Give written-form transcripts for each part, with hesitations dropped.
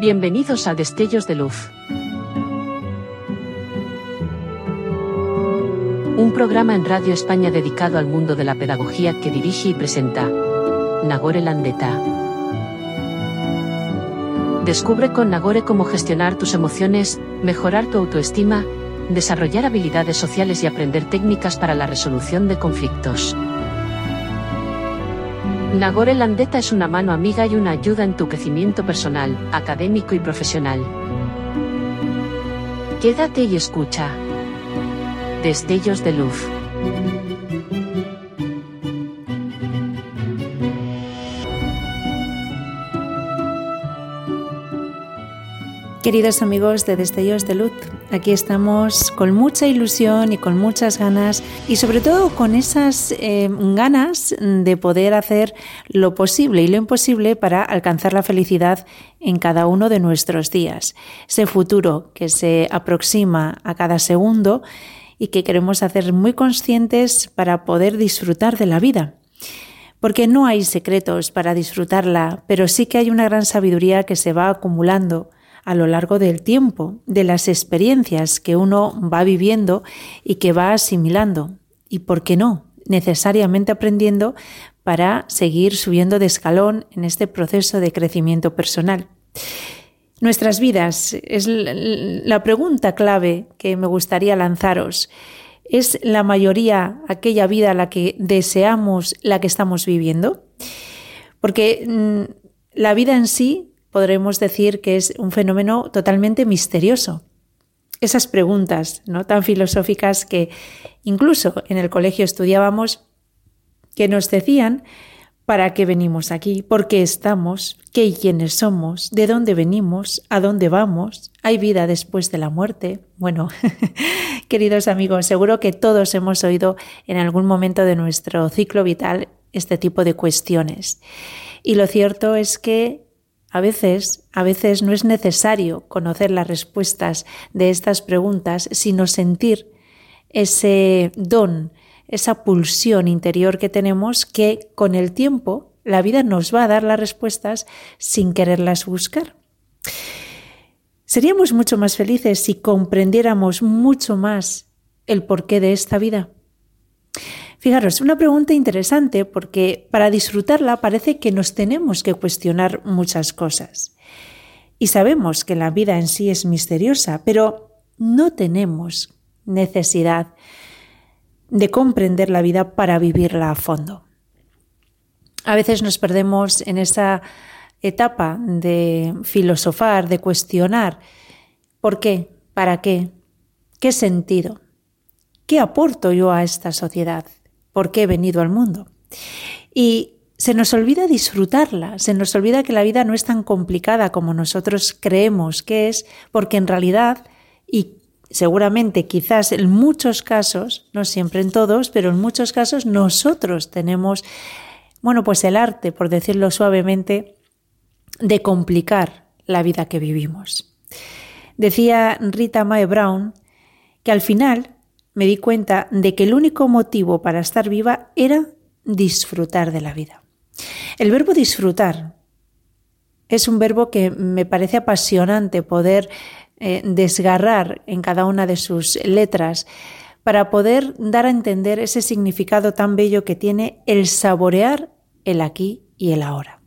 Bienvenidos a Destellos de Luz. Un programa en Radio España dedicado al mundo de la pedagogía que dirige y presenta Nagore Landeta. Descubre con Nagore cómo gestionar tus emociones, mejorar tu autoestima, desarrollar habilidades sociales y aprender técnicas para la resolución de conflictos. Nagore Landeta es una mano amiga y una ayuda en tu crecimiento personal, académico y profesional. Quédate y escucha. Destellos de Luz. Queridos amigos de Destellos de Luz, aquí estamos con mucha ilusión y con muchas ganas y sobre todo con esas ganas de poder hacer lo posible y lo imposible para alcanzar la felicidad en cada uno de nuestros días. Ese futuro que se aproxima a cada segundo y que queremos hacer muy conscientes para poder disfrutar de la vida. Porque no hay secretos para disfrutarla, pero sí que hay una gran sabiduría que se va acumulando a lo largo del tiempo, de las experiencias que uno va viviendo y que va asimilando. Y por qué no, necesariamente aprendiendo para seguir subiendo de escalón en este proceso de crecimiento personal. Nuestras vidas es la pregunta clave que me gustaría lanzaros. ¿Es la mayoría aquella vida la que deseamos, la que estamos viviendo? Porque la vida en sí podremos decir que es un fenómeno totalmente misterioso. Esas preguntas, ¿no?, tan filosóficas que incluso en el colegio estudiábamos, que nos decían para qué venimos aquí, por qué estamos, qué y quiénes somos, de dónde venimos, a dónde vamos, hay vida después de la muerte. Bueno, queridos amigos, seguro que todos hemos oído en algún momento de nuestro ciclo vital este tipo de cuestiones. Y lo cierto es que a veces no es necesario conocer las respuestas de estas preguntas, sino sentir ese don, esa pulsión interior que tenemos que con el tiempo la vida nos va a dar las respuestas sin quererlas buscar. Seríamos mucho más felices si comprendiéramos mucho más el porqué de esta vida. Fijaros, una pregunta interesante porque para disfrutarla parece que nos tenemos que cuestionar muchas cosas. Y sabemos que la vida en sí es misteriosa, pero no tenemos necesidad de comprender la vida para vivirla a fondo. A veces nos perdemos en esa etapa de filosofar, de cuestionar. ¿Por qué? ¿Para qué? ¿Qué sentido? ¿Qué aporto yo a esta sociedad? ¿Por qué he venido al mundo? Y se nos olvida disfrutarla, se nos olvida que la vida no es tan complicada como nosotros creemos que es, porque en realidad, y seguramente quizás en muchos casos, no siempre en todos, pero en muchos casos nosotros tenemos, pues el arte, por decirlo suavemente, de complicar la vida que vivimos. Decía Rita Mae Brown que al final me di cuenta de que el único motivo para estar viva era disfrutar de la vida. El verbo disfrutar es un verbo que me parece apasionante poder desgarrar en cada una de sus letras para poder dar a entender ese significado tan bello que tiene el saborear el aquí y el ahora.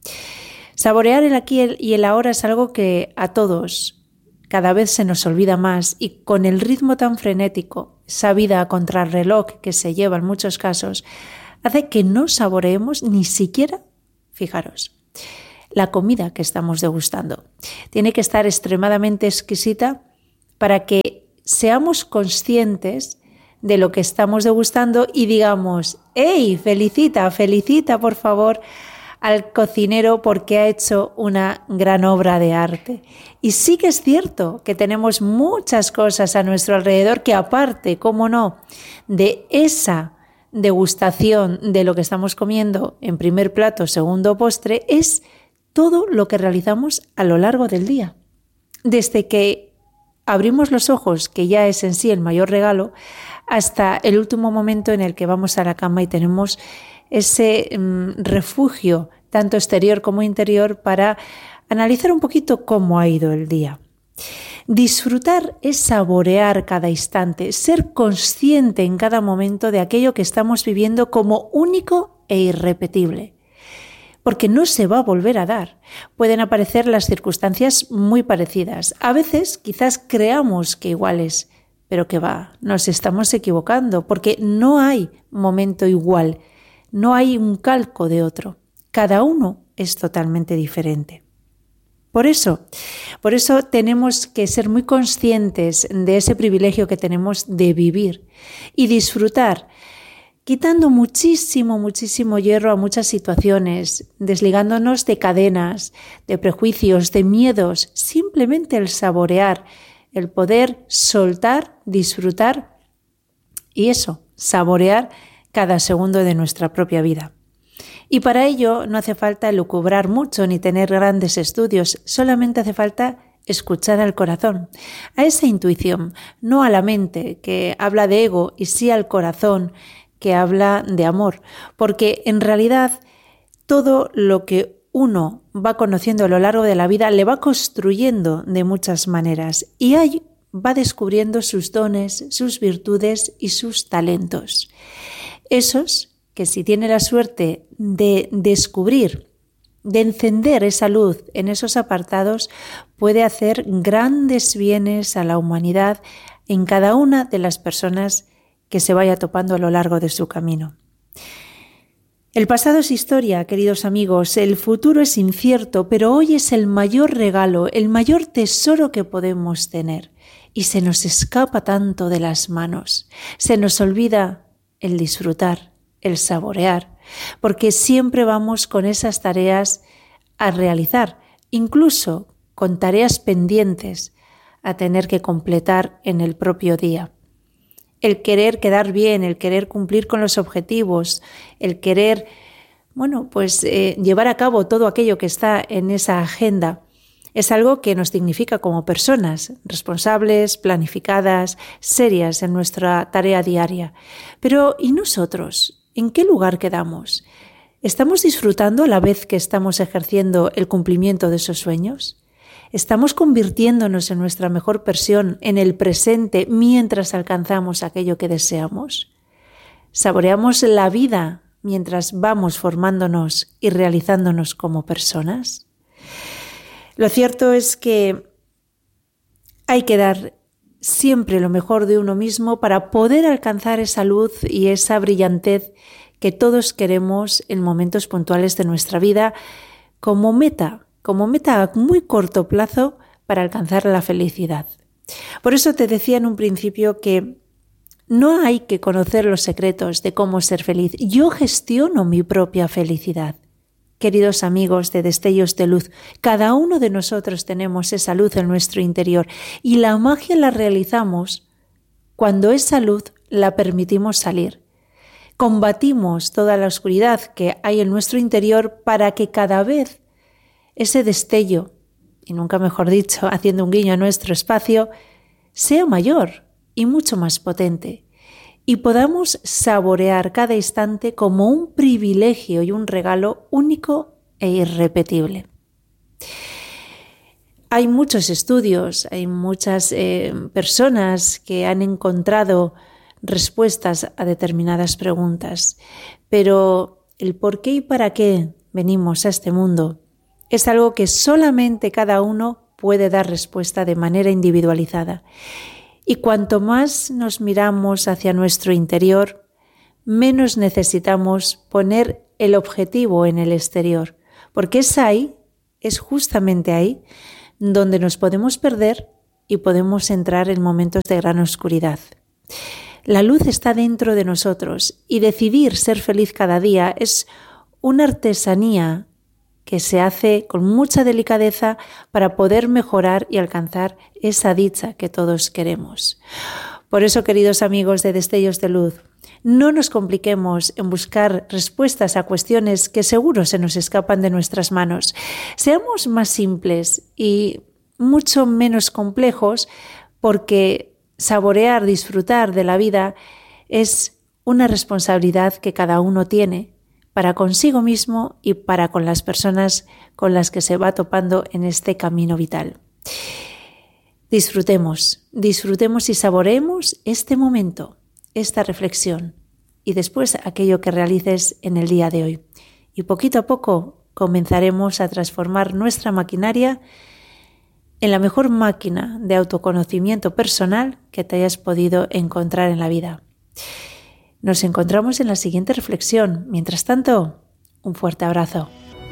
Saborear el aquí y el ahora es algo que a todos cada vez se nos olvida más y con el ritmo tan frenético, esa vida a contrarreloj que se lleva en muchos casos, hace que no saboreemos ni siquiera, fijaros, la comida que estamos degustando. Tiene que estar extremadamente exquisita para que seamos conscientes de lo que estamos degustando y digamos, ¡hey, felicita por favor al cocinero porque ha hecho una gran obra de arte! Y sí que es cierto que tenemos muchas cosas a nuestro alrededor que aparte, cómo no, de esa degustación de lo que estamos comiendo en primer plato, segundo postre, es todo lo que realizamos a lo largo del día. Desde que abrimos los ojos, que ya es en sí el mayor regalo, hasta el último momento en el que vamos a la cama y tenemos ese refugio, tanto exterior como interior, para analizar un poquito cómo ha ido el día. Disfrutar es saborear cada instante, ser consciente en cada momento de aquello que estamos viviendo como único e irrepetible. Porque no se va a volver a dar. Pueden aparecer las circunstancias muy parecidas. A veces quizás creamos que iguales, pero que va, nos estamos equivocando porque no hay momento igual, no hay un calco de otro. Cada uno es totalmente diferente. Por eso tenemos que ser muy conscientes de ese privilegio que tenemos de vivir y disfrutar, quitando muchísimo hierro a muchas situaciones, desligándonos de cadenas, de prejuicios, de miedos, simplemente el saborear, el poder soltar, disfrutar y saborear cada segundo de nuestra propia vida. Y para ello no hace falta elucubrar mucho ni tener grandes estudios, solamente hace falta escuchar al corazón, a esa intuición, no a la mente que habla de ego y sí al corazón que habla de amor, porque en realidad todo lo que uno va conociendo a lo largo de la vida le va construyendo de muchas maneras y ahí va descubriendo sus dones, sus virtudes y sus talentos. Esos que si tiene la suerte de descubrir, de encender esa luz en esos apartados, puede hacer grandes bienes a la humanidad en cada una de las personas que se vaya topando a lo largo de su camino. El pasado es historia, queridos amigos, el futuro es incierto, pero hoy es el mayor regalo, el mayor tesoro que podemos tener. Y se nos escapa tanto de las manos, se nos olvida el disfrutar, el saborear, porque siempre vamos con esas tareas a realizar, incluso con tareas pendientes a tener que completar en el propio día. El querer quedar bien, el querer cumplir con los objetivos, el querer, llevar a cabo todo aquello que está en esa agenda, es algo que nos dignifica como personas, responsables, planificadas, serias en nuestra tarea diaria. Pero ¿y nosotros? ¿En qué lugar quedamos? ¿Estamos disfrutando a la vez que estamos ejerciendo el cumplimiento de esos sueños? ¿Estamos convirtiéndonos en nuestra mejor versión en el presente mientras alcanzamos aquello que deseamos? ¿Saboreamos la vida mientras vamos formándonos y realizándonos como personas? Lo cierto es que hay que dar siempre lo mejor de uno mismo para poder alcanzar esa luz y esa brillantez que todos queremos en momentos puntuales de nuestra vida como meta a muy corto plazo para alcanzar la felicidad. Por eso te decía en un principio que no hay que conocer los secretos de cómo ser feliz. Yo gestiono mi propia felicidad. Queridos amigos de Destellos de Luz, cada uno de nosotros tenemos esa luz en nuestro interior y la magia la realizamos cuando esa luz la permitimos salir. Combatimos toda la oscuridad que hay en nuestro interior para que cada vez ese destello, y nunca mejor dicho, haciendo un guiño a nuestro espacio, sea mayor y mucho más potente. Y podamos saborear cada instante como un privilegio y un regalo único e irrepetible. Hay muchos estudios, hay muchas personas que han encontrado respuestas a determinadas preguntas, pero el por qué y para qué venimos a este mundo es algo que solamente cada uno puede dar respuesta de manera individualizada. Y cuanto más nos miramos hacia nuestro interior, menos necesitamos poner el objetivo en el exterior, porque es justamente ahí donde nos podemos perder y podemos entrar en momentos de gran oscuridad. La luz está dentro de nosotros y decidir ser feliz cada día es una artesanía que se hace con mucha delicadeza para poder mejorar y alcanzar esa dicha que todos queremos. Por eso, queridos amigos de Destellos de Luz, no nos compliquemos en buscar respuestas a cuestiones que seguro se nos escapan de nuestras manos. Seamos más simples y mucho menos complejos, porque saborear, disfrutar de la vida es una responsabilidad que cada uno tiene, para consigo mismo y para con las personas con las que se va topando en este camino vital. Disfrutemos y saboreemos este momento, esta reflexión y después aquello que realices en el día de hoy. Y poquito a poco comenzaremos a transformar nuestra maquinaria en la mejor máquina de autoconocimiento personal que te hayas podido encontrar en la vida. Nos encontramos en la siguiente reflexión. Mientras tanto, un fuerte abrazo.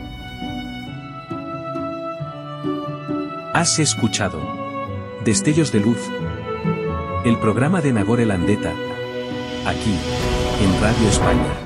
Has escuchado Destellos de Luz, el programa de Nagore Landeta, aquí, en Radio España.